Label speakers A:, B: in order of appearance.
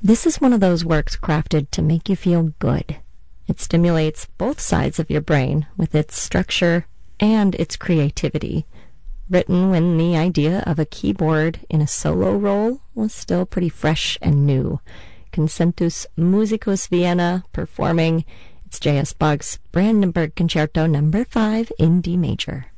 A: This is one of those works crafted to make you feel good. It stimulates both sides of your brain with its structure and its creativity. Written when the idea of a keyboard in a solo role was still pretty fresh and new. Concentus Musicus Vienna performing its J.S. Bach's Brandenburg Concerto No. 5 in D major.